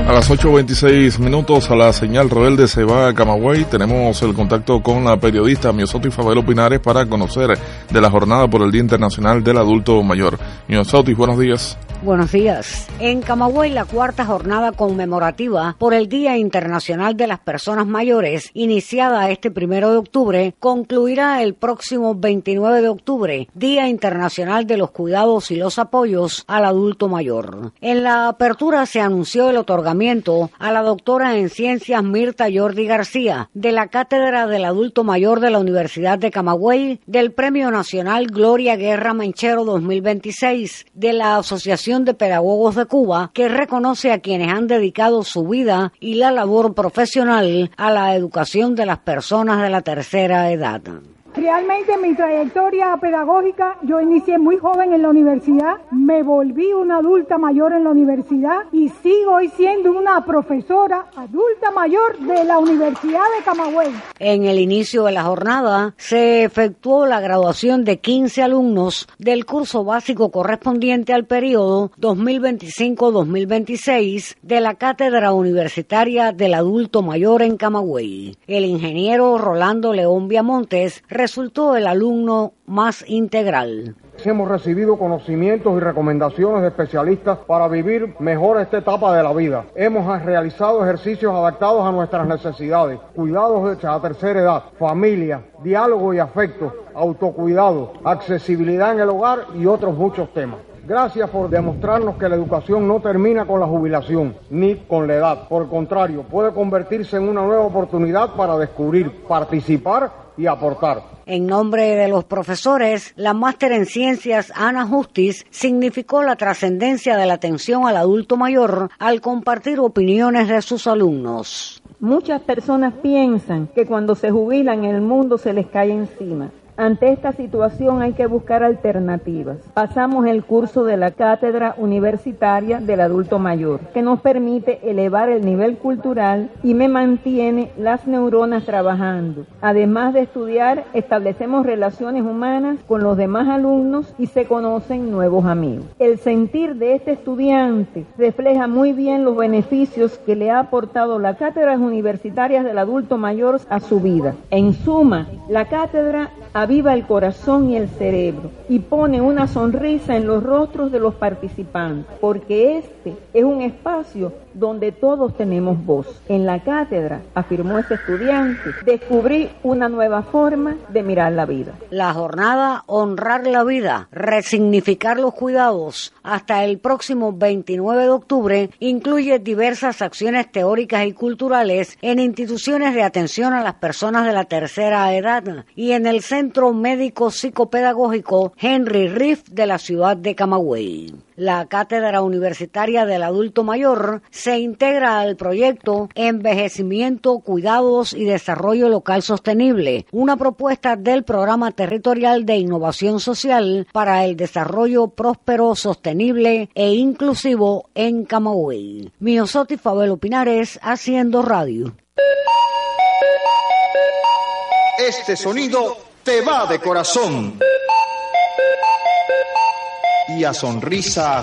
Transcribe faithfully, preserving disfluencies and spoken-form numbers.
A las ocho veintiséis minutos, a la señal rebelde se va a Camagüey. Tenemos el contacto con la periodista Miosotis Fabelo Pinares para conocer de la jornada por el Día Internacional del Adulto Mayor. Miosotis, buenos días. Buenos días. En Camagüey, la cuarta jornada conmemorativa por el Día Internacional de las Personas Mayores, iniciada este primero de octubre, concluirá el próximo veintinueve de octubre, Día Internacional de los Cuidados y los Apoyos al Adulto Mayor. En la apertura se anunció el otorgamiento a la doctora en Ciencias Mirta Jordi García, de la Cátedra del Adulto Mayor de la Universidad de Camagüey, del Premio Nacional Gloria Guerra Menchero dos mil veintiséis, de la Asociación de Pedagogos de Cuba, que reconoce a quienes han dedicado su vida y la labor profesional a la educación de las personas de la tercera edad. Realmente mi trayectoria pedagógica, yo inicié muy joven en la universidad, me volví una adulta mayor en la universidad y sigo hoy siendo una profesora adulta mayor de la Universidad de Camagüey. En el inicio de la jornada se efectuó la graduación de quince alumnos del curso básico correspondiente al periodo dos mil veinticinco a dos mil veintiséis de la Cátedra Universitaria del Adulto Mayor en Camagüey. El ingeniero Rolando León Viamontes resultó el alumno más integral. Hemos recibido conocimientos y recomendaciones de especialistas para vivir mejor esta etapa de la vida. Hemos realizado ejercicios adaptados a nuestras necesidades, cuidados de la tercera edad, familia, diálogo y afecto, autocuidado, accesibilidad en el hogar y otros muchos temas. Gracias por demostrarnos que la educación no termina con la jubilación ni con la edad. Por el contrario, puede convertirse en una nueva oportunidad para descubrir, participar y aportar. En nombre de los profesores, la máster en ciencias Ana Justiz significó la trascendencia de la atención al adulto mayor al compartir opiniones de sus alumnos. Muchas personas piensan que cuando se jubilan el mundo se les cae encima. Ante esta situación hay que buscar alternativas. Pasamos el curso de la Cátedra Universitaria del Adulto Mayor, que nos permite elevar el nivel cultural y me mantiene las neuronas trabajando. Además de estudiar, establecemos relaciones humanas con los demás alumnos y se conocen nuevos amigos. El sentir de este estudiante refleja muy bien los beneficios que le ha aportado la Cátedra Universitaria del Adulto Mayor a su vida. En suma, la cátedra aviva el corazón y el cerebro y pone una sonrisa en los rostros de los participantes, porque este es un espacio donde todos tenemos voz. En la cátedra, afirmó este estudiante, descubrí una nueva forma de mirar la vida. La jornada Honrar la Vida, Resignificar los Cuidados, hasta el próximo veintinueve de octubre, incluye diversas acciones teóricas y culturales en instituciones de atención a las personas de la tercera edad y en el Centro Médico Psicopedagógico Henry Riff de la ciudad de Camagüey. La Cátedra Universitaria del Adulto Mayor se integra al proyecto Envejecimiento, Cuidados y Desarrollo Local Sostenible, una propuesta del Programa Territorial de Innovación Social para el Desarrollo Próspero, Sostenible e Inclusivo en Camagüey. Miosotis Fabelo Pinares, haciendo radio. Este sonido te va de corazón y a sonrisa